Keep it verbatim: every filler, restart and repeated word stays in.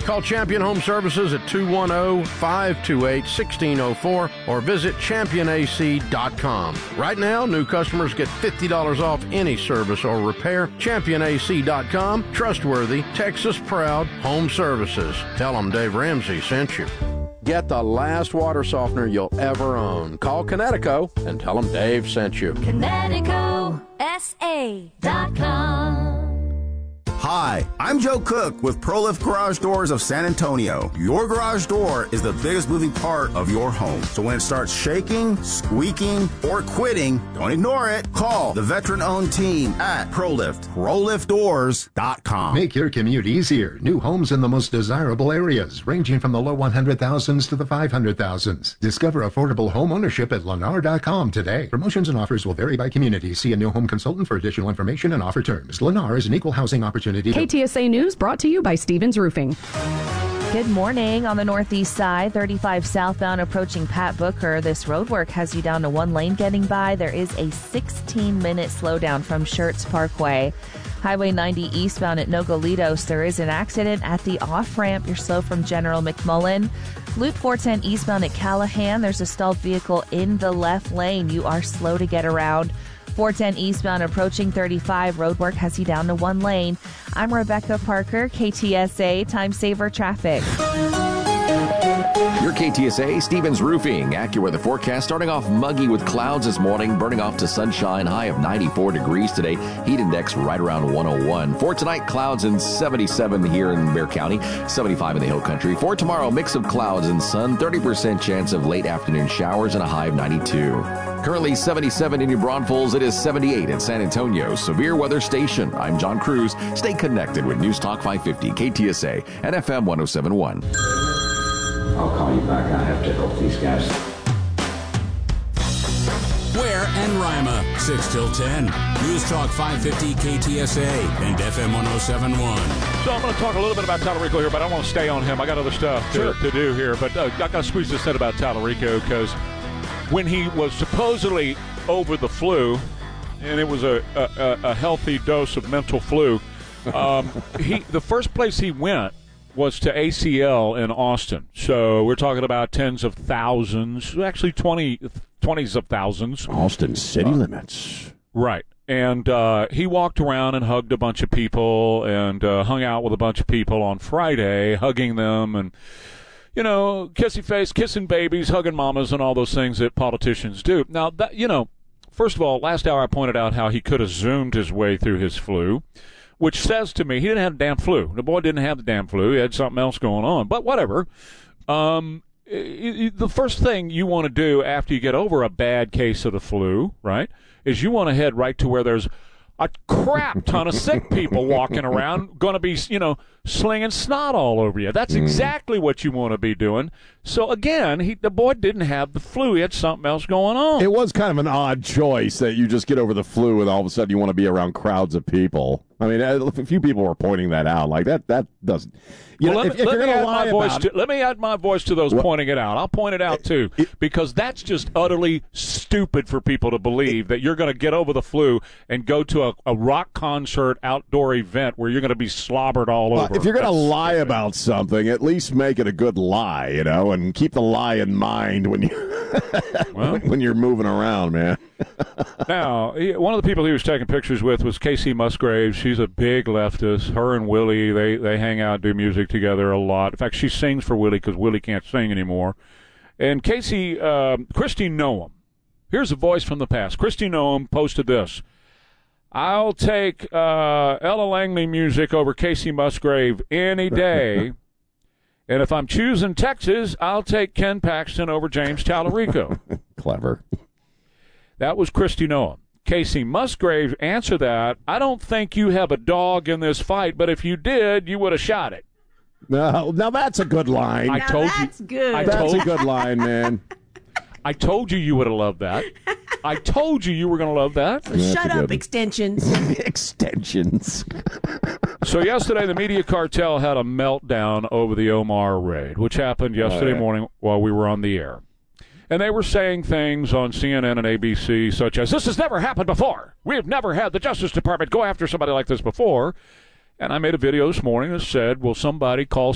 Call Champion Home Services at two one zero, five two eight, one six zero four or visit champion a c dot com. Right now, new customers get fifty dollars off any service or repair. champion a c dot com. Trustworthy, Texas-proud home services. Tell them Dave Ramsey sent you. Get the last water softener you'll ever own. Call Connecticut and tell them Dave sent you. Connecticut S A dot com. Hi, I'm Joe Cook with ProLift Garage Doors of San Antonio. Your garage door is the biggest moving part of your home. So when it starts shaking, squeaking, or quitting, don't ignore it. Call the veteran-owned team at ProLift, pro lift doors dot com. Make your commute easier. New homes in the most desirable areas, ranging from the low one hundred thousands to the five hundred thousands. Discover affordable home ownership at lennar dot com today. Promotions and offers will vary by community. See a new home consultant for additional information and offer terms. Lennar is an equal housing opportunity. K T S A News brought to you by Stevens Roofing. Good morning. On the northeast side, thirty-five southbound approaching Pat Booker. This road work has you down to one lane getting by. There is a sixteen-minute slowdown from Schertz Parkway. Highway ninety eastbound at Nogalitos, there is an accident at the off-ramp. You're slow from General McMullen. Loop four ten eastbound at Callahan, there's a stalled vehicle in the left lane. You are slow to get around. four ten eastbound approaching thirty-five. Roadwork has you down to one lane. I'm Rebecca Parker, K T S A Time Saver Traffic. Your K T S A Stevens Roofing AccuWeather forecast starting off muggy with clouds this morning, burning off to sunshine, high of ninety-four degrees today. Heat index right around one oh one. For tonight, clouds and seventy-seven here in Bexar County, seventy-five in the Hill Country. For tomorrow, mix of clouds and sun, thirty percent chance of late afternoon showers and a high of ninety-two. Currently seventy-seven in New Braunfels. It is seventy-eight in San Antonio. Severe Weather Station. I'm John Cruz. Stay connected with News Talk five fifty, K T S A, and F M one oh seven point one. I'll call you back. I have to help these guys. Ware and Rima, six till ten. News Talk five fifty K T S A and F M one oh seven point one. So I'm going to talk a little bit about Tallarico here, but I don't want to stay on him. I got other stuff to, sure. to do here. But uh, I got to squeeze this in about Tallarico because when he was supposedly over the flu, and it was a, a, a healthy dose of mental flu, um, he the first place he went was to A C L in Austin. So we're talking about tens of thousands, actually twenty, twenties of thousands. Austin city uh, limits. Right. And uh, he walked around and hugged a bunch of people and uh, hung out with a bunch of people on Friday, hugging them and, you know, kissy face, kissing babies, hugging mamas, and all those things that politicians do. Now, that you know, first of all, last hour I pointed out how he could have zoomed his way through his flu, which says to me he didn't have the damn flu. The boy didn't have the damn flu. He had something else going on. But whatever. Um, it, it, the first thing you want to do after you get over a bad case of the flu, right, is you want to head right to where there's a crap ton of sick people walking around, going to be, you know, slinging snot all over you. That's exactly what you want to be doing. So, again, he, the boy didn't have the flu. He had something else going on. It was kind of an odd choice that you just get over the flu and all of a sudden you want to be around crowds of people. I mean, a few people were pointing that out. Like, that that doesn't... You well, know, let, if, if let, you're me gonna add lie my voice about to, it, let me add my voice to those what, pointing it out. I'll point it out, too, it, because that's just utterly stupid for people to believe it, that you're going to get over the flu and go to a, a rock concert outdoor event where you're going to be slobbered all well, over. If you're going to lie stupid. about something, at least make it a good lie, you know, and keep the lie in mind when, you well, when you're moving around, man. Now, he, one of the people he was taking pictures with was Casey Musgraves. She's a big leftist. Her and Willie, they, they hang out, do music together a lot. In fact, she sings for Willie because Willie can't sing anymore. And Casey, uh, Christy Noem. Here's a voice from the past. Christy Noem posted this. I'll take uh, Ella Langley music over Casey Musgrave any day. And if I'm choosing Texas, I'll take Ken Paxton over James Tallarico. Clever. That was Christy Noem. Casey Musgrave answered that, I don't think you have a dog in this fight, but if you did, you would have shot it. No, now that's a good line. I now told that's you. good. I That's told, a good line, man. I told you you would have loved that. I told you you were going to love that. That's Shut up, good. extensions. Extensions. So yesterday, the media cartel had a meltdown over the Omar raid, which happened yesterday Oh, yeah. morning while we were on the air. And they were saying things on C N N and A B C such as, this has never happened before. We have never had the Justice Department go after somebody like this before. And I made a video this morning that said, will somebody call